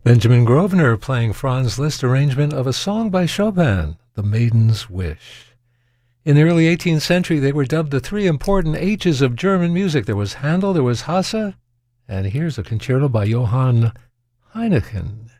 Benjamin Grosvenor playing Franz Liszt arrangement of a song by Chopin, The Maiden's Wish. In the early 18th century, they were dubbed the three important H's of German music. There was Handel, there was Hasse, and here's a concerto by Johann Heineken.